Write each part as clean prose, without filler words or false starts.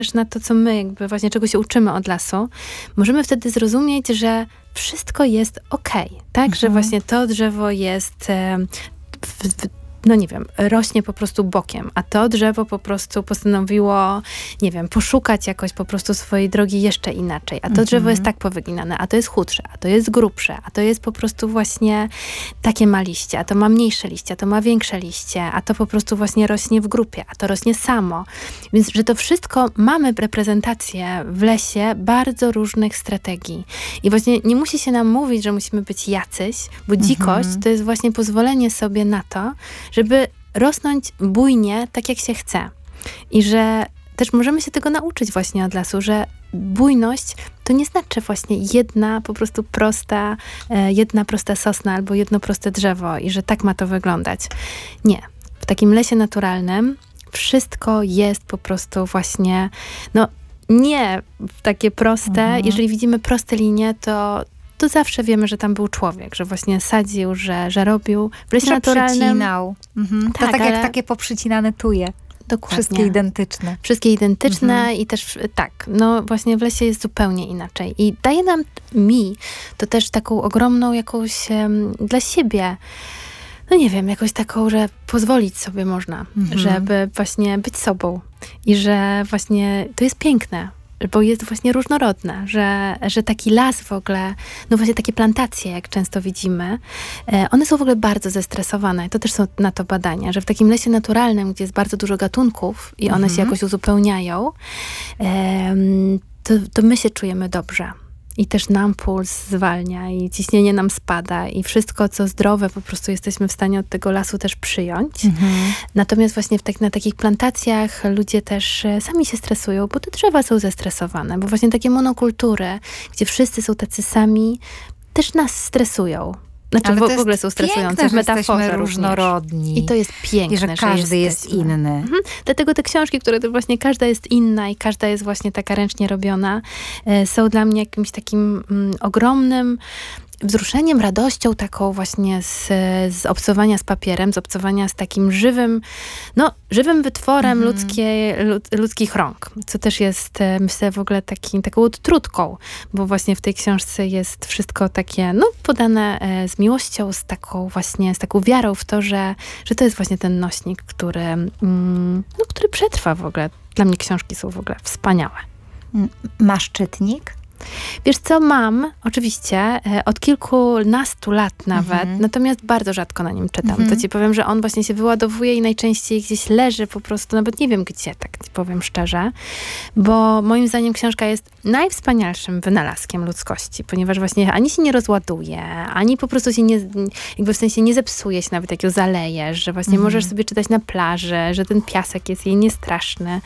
na to, co my jakby właśnie czego się uczymy od lasu, możemy wtedy zrozumieć, że wszystko jest okej, tak? Że właśnie to drzewo jest no nie wiem, rośnie po prostu bokiem, a to drzewo po prostu postanowiło, nie wiem, poszukać jakoś po prostu swojej drogi jeszcze inaczej, a to drzewo jest tak powyginane, a to jest chudsze, a to jest grubsze, a to jest po prostu właśnie takie ma liście, a to ma mniejsze liście, a to ma większe liście, a to po prostu właśnie rośnie w grupie, a to rośnie samo. Więc, że to wszystko mamy reprezentację w lesie bardzo różnych strategii. I właśnie nie musi się nam mówić, że musimy być jacyś, bo dzikość to jest właśnie pozwolenie sobie na to, żeby rosnąć bujnie, tak jak się chce. I że też możemy się tego nauczyć właśnie od lasu, że bujność to nie znaczy właśnie jedna po prostu jedna prosta sosna albo jedno proste drzewo i że tak ma to wyglądać. Nie. W takim lesie naturalnym wszystko jest po prostu właśnie, no nie takie proste. Jeżeli widzimy proste linie, to zawsze wiemy, że tam był człowiek, że właśnie sadził, że robił. W lesie naturalnym przycinał. Tak, to jak takie poprzycinane tuje. Dokładnie. Wszystkie identyczne. Wszystkie identyczne i też tak, no właśnie w lesie jest zupełnie inaczej. I daje mi to też taką ogromną jakąś dla siebie, no nie wiem, jakąś taką, że pozwolić sobie można, żeby właśnie być sobą. I że właśnie to jest piękne. Bo jest właśnie różnorodne, że taki las w ogóle, no właśnie takie plantacje, jak często widzimy, one są w ogóle bardzo zestresowane. To też są na to badania, że w takim lesie naturalnym, gdzie jest bardzo dużo gatunków i one się jakoś uzupełniają, to my się czujemy dobrze. I też nam puls zwalnia i ciśnienie nam spada i wszystko, co zdrowe, po prostu jesteśmy w stanie od tego lasu też przyjąć. Natomiast właśnie na takich plantacjach ludzie też sami się stresują, bo te drzewa są zestresowane, bo właśnie takie monokultury, gdzie wszyscy są tacy sami, też nas stresują. Znaczy w ogóle są stresujące w metaforze różnorodni. I to jest piękne, i że każdy jest inny. Dlatego te książki, które to właśnie każda jest inna i każda jest właśnie taka ręcznie robiona, są dla mnie jakimś takim ogromnym wzruszeniem, radością taką właśnie z obcowania z papierem, z obcowania z takim żywym wytworem ludzkich rąk. Co też jest, myślę, w ogóle taką odtrutką, bo właśnie w tej książce jest wszystko takie, podane z miłością, z taką wiarą w to, że to jest właśnie ten nośnik, który przetrwa w ogóle. Dla mnie książki są w ogóle wspaniałe. Masz czytnik? Wiesz co, mam, oczywiście, od kilkunastu lat nawet, natomiast bardzo rzadko na nim czytam. To ci powiem, że on właśnie się wyładowuje i najczęściej gdzieś leży po prostu, nawet nie wiem gdzie, tak ci powiem szczerze, bo moim zdaniem książka jest najwspanialszym wynalazkiem ludzkości, ponieważ właśnie ani się nie rozładuje, ani po prostu się jakby w sensie nie zepsuje się nawet jak ją zalejesz, że właśnie możesz sobie czytać na plaży, że ten piasek jest jej niestraszny.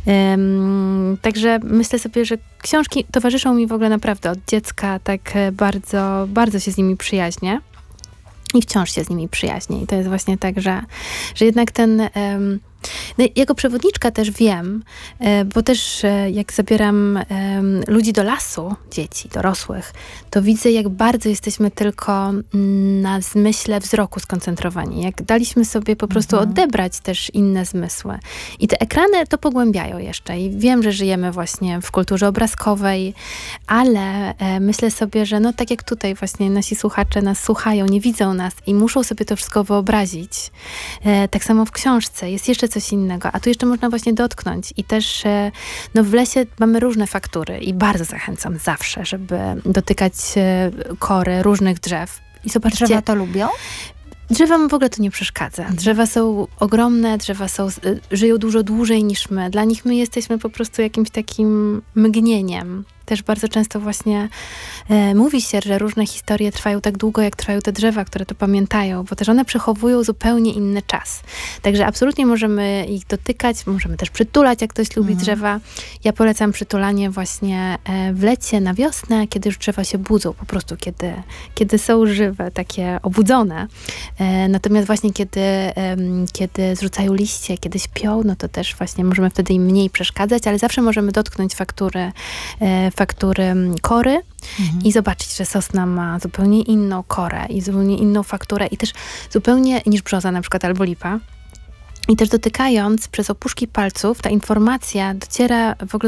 Także myślę sobie, że książki towarzyszą mi w ogóle naprawdę od dziecka, tak bardzo, bardzo się z nimi przyjaźnię. I wciąż się z nimi przyjaźnię. I to jest właśnie tak, że jednak ten... jako przewodniczka też wiem, bo też jak zabieram ludzi do lasu, dzieci, dorosłych, to widzę, jak bardzo jesteśmy tylko na zmyśle wzroku skoncentrowani. Jak daliśmy sobie po prostu odebrać też inne zmysły. I te ekrany to pogłębiają jeszcze. I wiem, że żyjemy właśnie w kulturze obrazkowej, ale myślę sobie, że tak jak tutaj właśnie nasi słuchacze nas słuchają, nie widzą nas i muszą sobie to wszystko wyobrazić. Tak samo w książce jest jeszcze coś innego, a tu jeszcze można właśnie dotknąć i też w lesie mamy różne faktury i bardzo zachęcam zawsze, żeby dotykać kory różnych drzew. I zobaczcie, drzewa to lubią? Drzewom w ogóle to nie przeszkadza. Drzewa są ogromne, żyją dużo dłużej niż my. Dla nich my jesteśmy po prostu jakimś takim mgnieniem. Też bardzo często właśnie mówi się, że różne historie trwają tak długo, jak trwają te drzewa, które to pamiętają, bo też one przechowują zupełnie inny czas. Także absolutnie możemy ich dotykać, możemy też przytulać, jak ktoś lubi drzewa. Ja polecam przytulanie właśnie w lecie, na wiosnę, kiedy już drzewa się budzą, po prostu kiedy są żywe, takie obudzone. Natomiast właśnie kiedy zrzucają liście, kiedy śpią, to też właśnie możemy wtedy im mniej przeszkadzać, ale zawsze możemy dotknąć faktury kory i zobaczyć, że sosna ma zupełnie inną korę i zupełnie inną fakturę i też zupełnie niż brzoza na przykład albo lipa. I też dotykając przez opuszki palców, ta informacja dociera w ogóle